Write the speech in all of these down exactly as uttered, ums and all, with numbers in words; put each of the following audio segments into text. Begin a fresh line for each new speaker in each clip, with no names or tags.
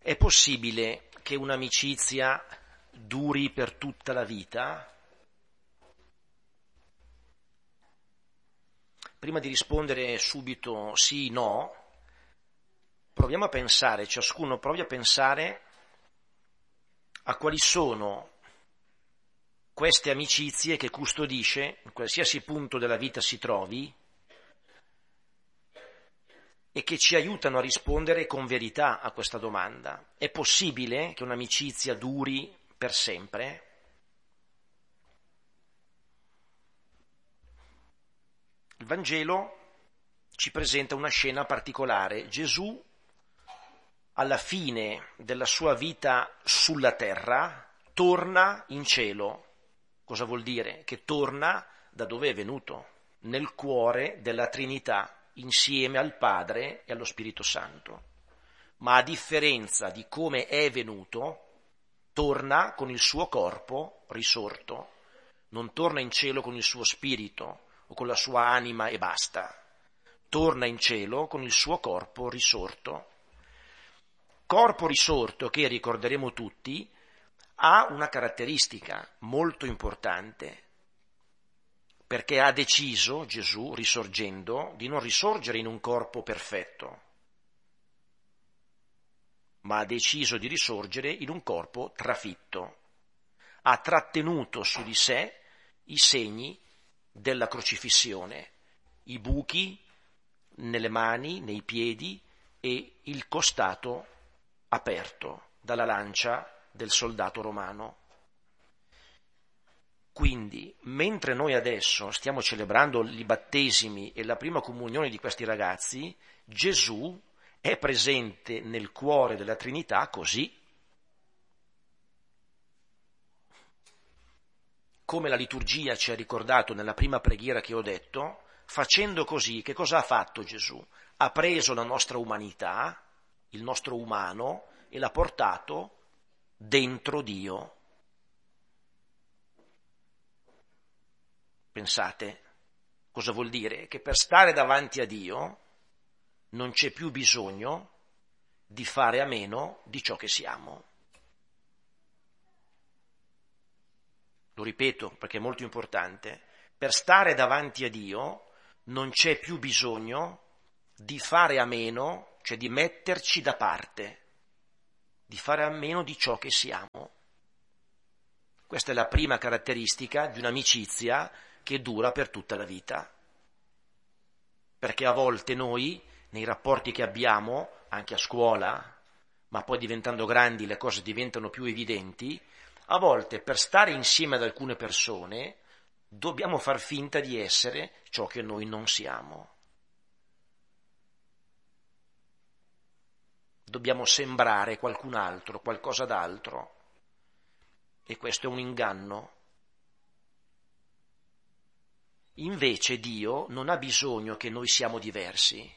È possibile che un'amicizia duri per tutta la vita? Prima di rispondere subito sì, no, proviamo a pensare, ciascuno provi a pensare a quali sono queste amicizie che custodisce in qualsiasi punto della vita si trovi e che ci aiutano a rispondere con verità a questa domanda. È possibile che un'amicizia duri per sempre? Il Vangelo ci presenta una scena particolare. Gesù, alla fine della sua vita sulla terra, torna in cielo. Cosa vuol dire? Che torna da dove è venuto, nel cuore della Trinità, insieme al Padre e allo Spirito Santo. Ma a differenza di come è venuto, torna con il suo corpo risorto. Non torna in cielo con il suo spirito o con la sua anima e basta. Torna in cielo con il suo corpo risorto. Corpo risorto che, ricorderemo tutti, ha una caratteristica molto importante, perché ha deciso, Gesù, risorgendo, di non risorgere in un corpo perfetto, ma ha deciso di risorgere in un corpo trafitto. Ha trattenuto su di sé i segni della crocifissione, i buchi nelle mani, nei piedi e il costato aperto dalla lancia del soldato romano. Quindi, mentre noi adesso stiamo celebrando i battesimi e la prima comunione di questi ragazzi, Gesù è presente nel cuore della Trinità così. Come la liturgia ci ha ricordato nella prima preghiera che ho detto, facendo così, che cosa ha fatto Gesù? Ha preso la nostra umanità, il nostro umano, e l'ha portato dentro Dio. Pensate, cosa vuol dire? Che per stare davanti a Dio non c'è più bisogno di fare a meno di ciò che siamo. Lo ripeto perché è molto importante. Per stare davanti a Dio non c'è più bisogno di fare a meno, cioè di metterci da parte, di fare a meno di ciò che siamo. Questa è la prima caratteristica di un'amicizia che dura per tutta la vita. Perché a volte noi, nei rapporti che abbiamo, anche a scuola, ma poi diventando grandi le cose diventano più evidenti, a volte per stare insieme ad alcune persone dobbiamo far finta di essere ciò che noi non siamo. Dobbiamo sembrare qualcun altro, qualcosa d'altro. E questo è un inganno. Invece Dio non ha bisogno che noi siamo diversi.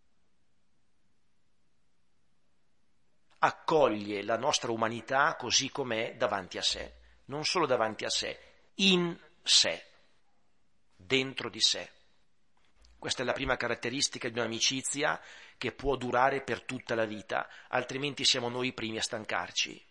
Accoglie la nostra umanità così com'è davanti a sé, non solo davanti a sé, in sé, dentro di sé. Questa è la prima caratteristica di un'amicizia che può durare per tutta la vita, altrimenti siamo noi i primi a stancarci.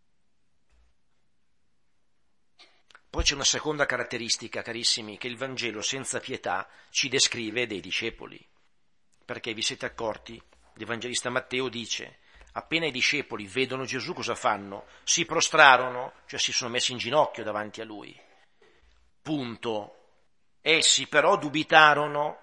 Poi c'è una seconda caratteristica, carissimi, che il Vangelo senza pietà ci descrive dei discepoli. Perché vi siete accorti? L'Evangelista Matteo dice: appena i discepoli vedono Gesù cosa fanno? Si prostrarono, cioè si sono messi in ginocchio davanti a lui. Punto. Essi però dubitarono.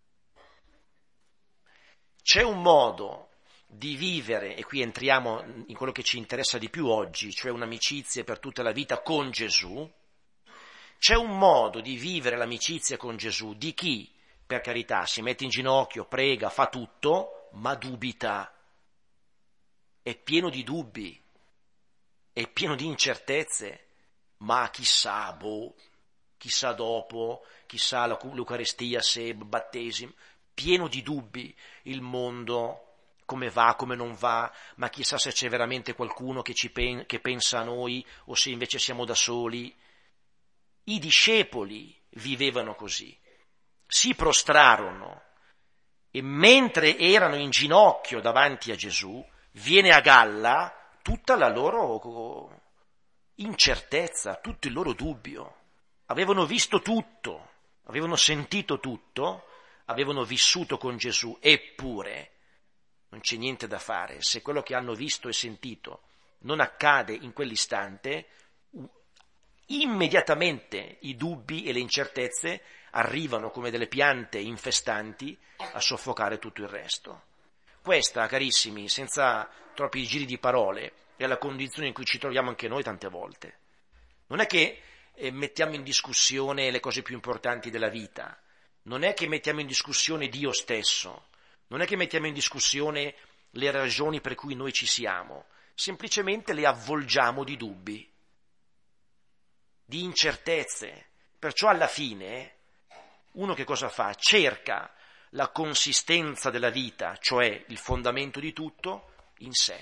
C'è un modo di vivere, e qui entriamo in quello che ci interessa di più oggi, cioè un'amicizia per tutta la vita con Gesù. C'è un modo di vivere l'amicizia con Gesù di chi, per carità, si mette in ginocchio, prega, fa tutto, ma dubita. È pieno di dubbi, è pieno di incertezze, ma chissà, boh, chissà dopo, chissà l'Eucaristia, se battesimo, pieno di dubbi, il mondo, come va, come non va, ma chissà se c'è veramente qualcuno che, ci pen- che pensa a noi o se invece siamo da soli. I discepoli vivevano così, si prostrarono e mentre erano in ginocchio davanti a Gesù viene a galla tutta la loro incertezza, tutto il loro dubbio. Avevano visto tutto, avevano sentito tutto, avevano vissuto con Gesù, eppure non c'è niente da fare. Se quello che hanno visto e sentito non accade in quell'istante, immediatamente i dubbi e le incertezze arrivano come delle piante infestanti a soffocare tutto il resto. Questa, carissimi, senza troppi giri di parole, è la condizione in cui ci troviamo anche noi tante volte. Non è che eh, mettiamo in discussione le cose più importanti della vita, non è che mettiamo in discussione Dio stesso, non è che mettiamo in discussione le ragioni per cui noi ci siamo, semplicemente le avvolgiamo di dubbi, di incertezze. Perciò alla fine uno che cosa fa? Cerca la consistenza della vita, cioè il fondamento di tutto, in sé,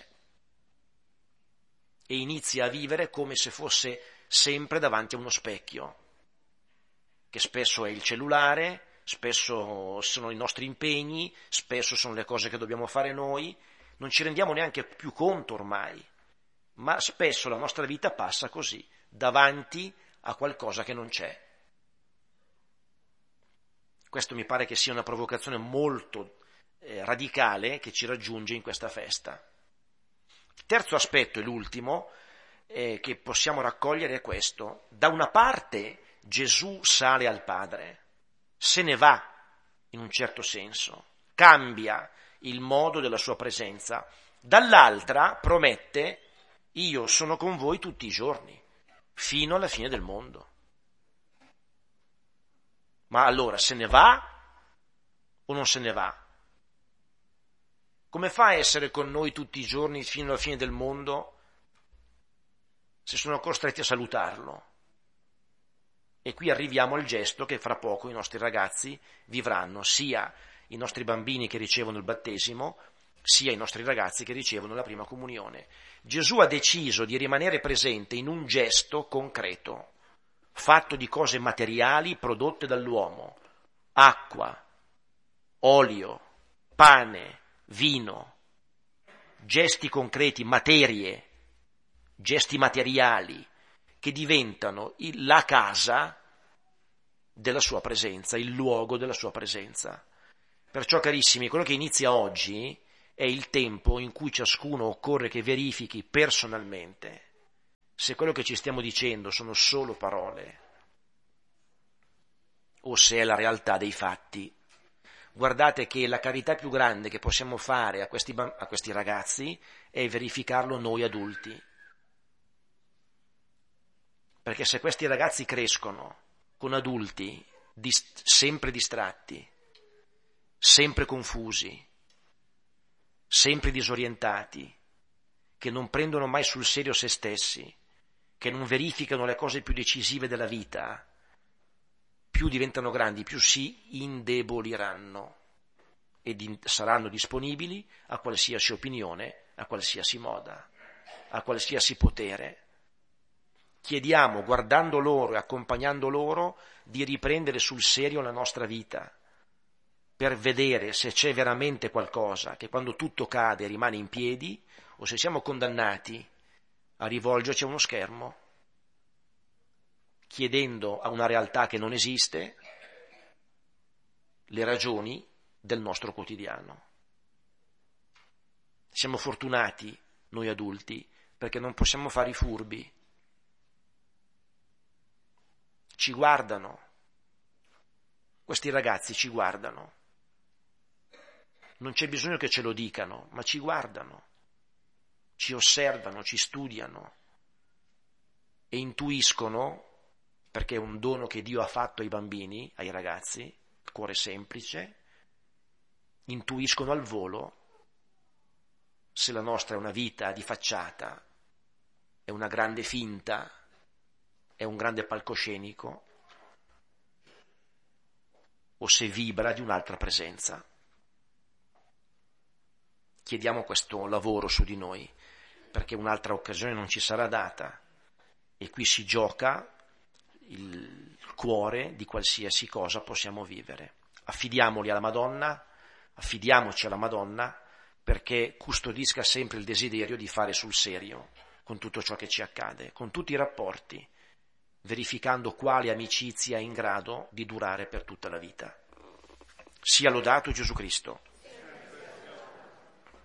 e inizia a vivere come se fosse sempre davanti a uno specchio, che spesso è il cellulare, spesso sono i nostri impegni, spesso sono le cose che dobbiamo fare noi, non ci rendiamo neanche più conto ormai, ma spesso la nostra vita passa così, davanti a qualcosa che non c'è. Questo mi pare che sia una provocazione molto eh, radicale che ci raggiunge in questa festa. Il terzo aspetto e l'ultimo eh, che possiamo raccogliere è questo. Da una parte Gesù sale al Padre, se ne va in un certo senso, cambia il modo della sua presenza, dall'altra promette: io sono con voi tutti i giorni, fino alla fine del mondo. Ma allora se ne va o non se ne va? Come fa a essere con noi tutti i giorni fino alla fine del mondo se sono costretti a salutarlo? E qui arriviamo al gesto che fra poco i nostri ragazzi vivranno, sia i nostri bambini che ricevono il battesimo, sia i nostri ragazzi che ricevono la prima comunione. Gesù ha deciso di rimanere presente in un gesto concreto, fatto di cose materiali prodotte dall'uomo: acqua, olio, pane, vino, gesti concreti, materie, gesti materiali che diventano il, la casa della sua presenza, il luogo della sua presenza. Perciò, carissimi, quello che inizia oggi è il tempo in cui ciascuno occorre che verifichi personalmente se quello che ci stiamo dicendo sono solo parole o se è la realtà dei fatti. Guardate che la carità più grande che possiamo fare a questi, a questi ragazzi è verificarlo noi adulti. Perché se questi ragazzi crescono con adulti dist- sempre distratti, sempre confusi, sempre disorientati, che non prendono mai sul serio se stessi, che non verificano le cose più decisive della vita, più diventano grandi, più si indeboliranno e di- saranno disponibili a qualsiasi opinione, a qualsiasi moda, a qualsiasi potere. Chiediamo, guardando loro e accompagnando loro, di riprendere sul serio la nostra vita, per vedere se c'è veramente qualcosa che quando tutto cade rimane in piedi, o se siamo condannati a rivolgerci a uno schermo, chiedendo a una realtà che non esiste le ragioni del nostro quotidiano. Siamo fortunati, noi adulti, perché non possiamo fare i furbi. Ci guardano, questi ragazzi ci guardano, non c'è bisogno che ce lo dicano, ma ci guardano, ci osservano, ci studiano e intuiscono, perché è un dono che Dio ha fatto ai bambini, ai ragazzi, il cuore semplice, intuiscono al volo se la nostra è una vita di facciata, è una grande finta, è un grande palcoscenico, o se vibra di un'altra presenza. Chiediamo questo lavoro su di noi, perché un'altra occasione non ci sarà data, e qui si gioca il cuore di qualsiasi cosa possiamo vivere. Affidiamoli alla Madonna, affidiamoci alla Madonna, perché custodisca sempre il desiderio di fare sul serio con tutto ciò che ci accade, con tutti i rapporti, verificando quale amicizia è in grado di durare per tutta la vita. Sia lodato Gesù Cristo.